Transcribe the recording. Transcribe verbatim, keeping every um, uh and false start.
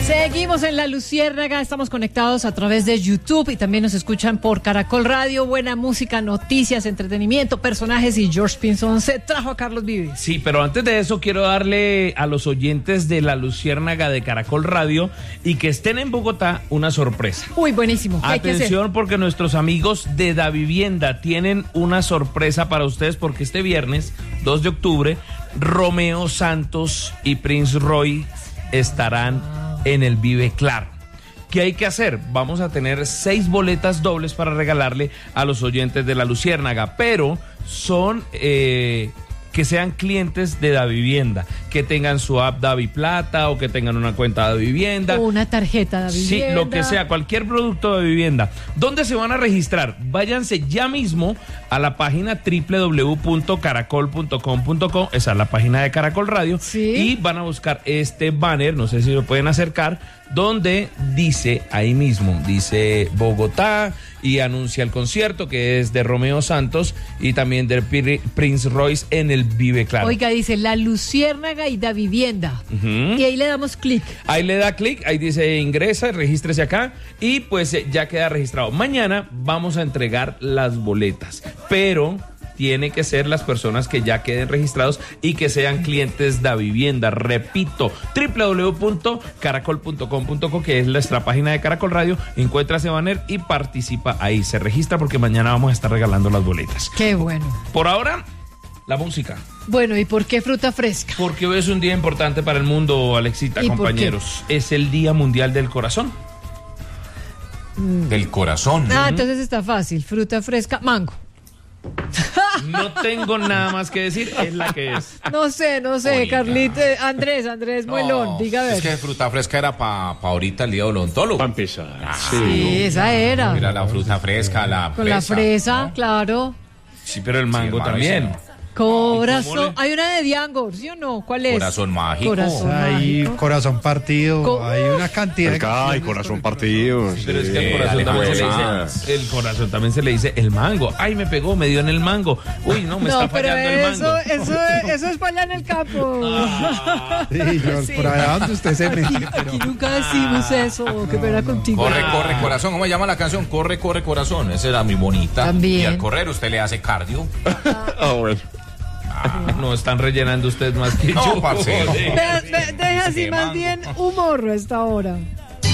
Seguimos en La Luciérnaga, estamos conectados a través de YouTube y también nos escuchan por Caracol Radio. Buena música, noticias, entretenimiento, personajes, y George Pinzón se trajo a Carlos Vives. Sí, pero antes de eso quiero darle a los oyentes de La Luciérnaga de Caracol Radio y que estén en Bogotá una sorpresa. Uy, buenísimo. ¿Qué hay que hacer? Atención, porque nuestros amigos de Davivienda tienen una sorpresa para ustedes, porque este viernes dos de octubre Romeo Santos y Prince Roy estarán en el Vive Claro. ¿Qué hay que hacer? Vamos a tener seis boletas dobles para regalarle a los oyentes de La Luciérnaga, pero son eh, que sean clientes de Davivienda, que tengan su app Davi Plata o que tengan una cuenta de Davivienda. O una tarjeta de Davivienda. Sí, lo que sea, cualquier producto de vivienda. ¿Dónde se van a registrar? Váyanse ya mismo a la página doble u doble u doble u punto caracol punto com punto co, esa es la página de Caracol Radio, ¿sí? Y van a buscar este banner, no sé si lo pueden acercar, donde dice, ahí mismo, dice Bogotá y anuncia el concierto que es de Romeo Santos y también de Prince Royce en el Vive Claro. Oiga, dice La Luciérnaga y Davivienda. Uh-huh. Y ahí le damos clic. Ahí le da clic, ahí dice ingresa, regístrese acá y pues ya queda registrado. Mañana vamos a entregar las boletas, pero tiene que ser las personas que ya queden registrados y que sean clientes de Davivienda. Repito, doble u doble u doble u punto caracol punto com punto co, que es nuestra página de Caracol Radio. Encuentra ese banner y participa ahí. Se registra porque mañana vamos a estar regalando las boletas. Qué bueno. Por ahora, la música. Bueno, ¿y por qué fruta fresca? Porque hoy es un día importante para el mundo, Alexita, compañeros. Es el Día Mundial del Corazón. Mm. Del corazón. Ah, entonces está fácil. Fruta fresca, mango. No tengo nada más que decir, es la que es. No sé, no sé, Oiga. Carlita, Andrés, Andrés Muelón, no, diga a ver. Es que fruta fresca era para pa ahorita el día odontólogo. Para empezar. Ah, sí. sí, esa era. Mira la fruta fresca, la Con fresa, la fresa, ¿no? Claro. Sí, pero el mango sí, también. Corazón, hay una de Diango, ¿sí o no? ¿Cuál es? Corazón mágico. Corazón hay mágico. Corazón partido, Co hay una cantidad de Acá hay corazón partido. Sí, pero es que el corazón, también se le dice, el corazón también se le dice el mango. Ay, me pegó, me dio en el mango. Uy, no, me no, está fallando eso, el mango. Eso, eso, eso es para allá en el campo. Ah, sí, George, sí. Por allá donde usted se mete. Aquí, aquí nunca decimos eso, que pena contigo. Corre, corre, corazón. ¿Cómo se llama la canción? Corre, corre, corazón. Esa era muy bonita. También. Y al correr usted le hace cardio. Ah, bueno. Ah, no están rellenando ustedes más que no, yo. Parce. Deja, deja así más bien humor a esta hora.